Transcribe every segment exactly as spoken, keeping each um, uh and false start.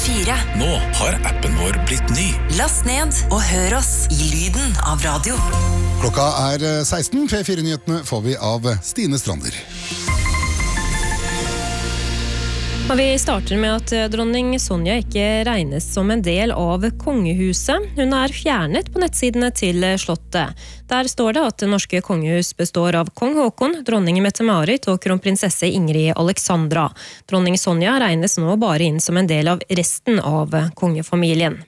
fire. Nå har appen vår blitt ny. Last ned og hør oss i lyden av radio. Klokka er seksten, P fire-nyhetene får vi av Stine Strander. Og vi starter med at dronning Sonja ikke regnes som en del av kongehuset. Hun er fjernet på nettsidene til slottet. Der står det at det norske kongehus består av kong Håkon, dronning Mette-Marit og kronprinsesse Ingrid Alexandra. Dronning Sonja regnes nå bare inn som en del av resten av kongefamilien.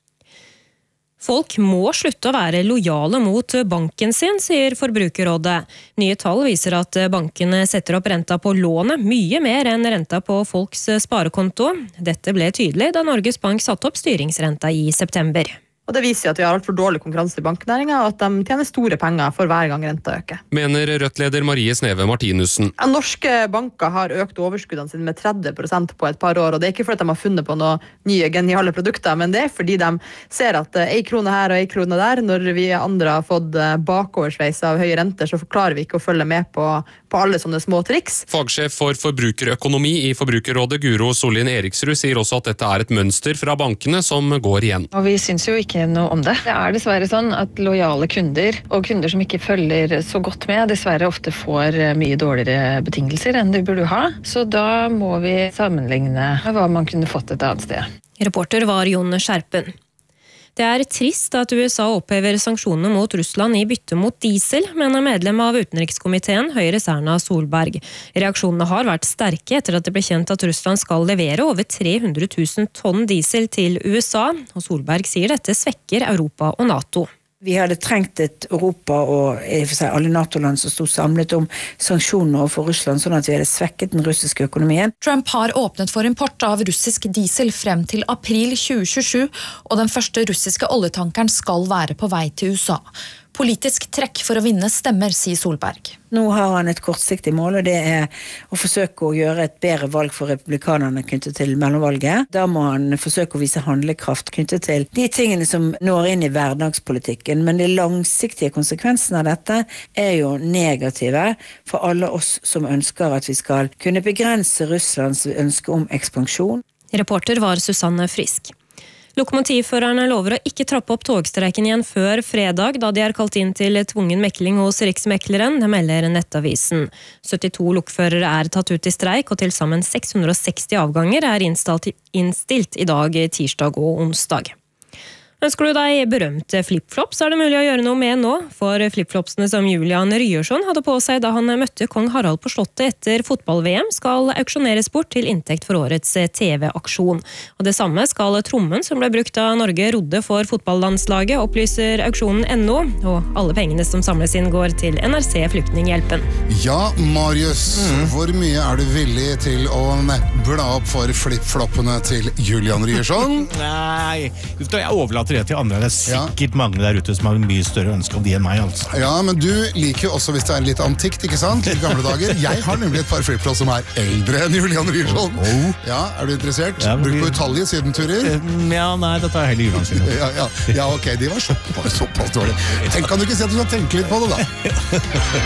Folk må slutte å være lojale mot banken sin, sier Forbrukerrådet. Nye tall viser at bankene setter opp renta på lånet mye mer enn renta på folks sparekonto. Dette ble tydelig da Norges Bank satte opp styringsrenta i september. Og det viser at vi har alt for dårlig konkurranse i banknæringen, og at de tjener store penger for hver gang renta øker. Mener Rødt-leder Marie Sneve Martinussen. Ja, norske banker har økt overskuddene sine med tretti prosent på et par år, og det er ikke fordi de har funnet på noen nye geniale produkter, men det er fordi de ser at en krone her og en krone der, når vi andre har fått bakoversveis av høye renter, så klarer vi ikke å følge med på, på alle sånne små triks. Fagsjef for forbrukerøkonomi i Forbrukerrådet Guro Sollien Eriksrud sier også at dette er et mønster fra bankene som går igjen. Og vi synes jo ikke noe om det. Det er dessverre sånn at lojale kunder og kunder som ikke følger så godt med, dessverre ofte får mye dårligere betingelser enn de burde ha. Så da må vi sammenligne hva man kunne fått et annet sted. Reporter var Jon Skjerpen. Det er trist at U S A opphever sanksjonene mot Russland i bytte mot diesel, mener medlem av utenrikskomiteen Høyres Erna Solberg. Reaksjonene har vært sterke etter at det ble kjent at Russland skal levere over tre hundre tusen tonn diesel til U S A, og Solberg sier dette svekker Europa og NATO. Vi hadde trengt et Europa og i og for seg alle NATO-land som stod samlet om sanksjoner overfor Russland, sånn at vi hadde svekket den russiske økonomien. Trump har åpnet for import av russisk diesel frem til april tjue tjuesju, og den første russiske oljetankeren skal være på vei til U S A. Politisk trekk for å vinne stemmer, sier Solberg. Nå har han et kortsiktig mål, og det er å forsøke å gjøre et bedre valg for republikanerne knyttet til mellomvalget. Da må han forsøke å vise handlekraft knyttet til de tingene som når inn i hverdagspolitikken, men de langsiktige konsekvensene av dette er jo negative for alle oss som ønsker at vi skal kunne begrense Russlands ønske om ekspansjon. Reporter var Susanne Frisk. Lokomotivførerne lover å ikke trappe opp togstreiken igjen før fredag, da de er kalt inn til tvungen mekling hos Riksmekleren, det melder Nettavisen. syttito lokførere er tatt ut i streik, og til sammen seks hundre og seksti avganger er innstilt i dag, tirsdag og onsdag. Ønsker du deg berømte flipflops, er det mulig å gjøre noe med nå, for flipflopsene som Julian Ryerson hadde på seg da han møtte kong Harald på slottet etter fotball-V M, skal auksjoneres bort til inntekt for årets T V-aksjon. Og det samme skal trommen som ble brukt da Norge rodde for fotballandslaget, opplyser auksjonen punktum no, og alle pengene som samles inn går til N R C Flyktninghjelpen. Ja, Marius, mm. hvor mye er du villig til å bla opp for flipfloppene til Julian Ryerson? Nei, jeg overlater det til andre. Det er sikkert ja. mange der ute som har mye større ønske om de enn meg, altså. Ja, men du liker jo også hvis det er litt antikt, ikke sant? Litt gamle dager. Jeg har nemlig et par flipflops som er eldre enn Julian Ryerson. Oh, oh. Ja, er du interessert? Ja, Bruk på utallige sydenturer? Ja, nei, dette er heller Julian siden. ja, ja, ja, ok, de var såpass, såpass dårlig. Tenk, kan du ikke si at du skal tenke litt på det, da?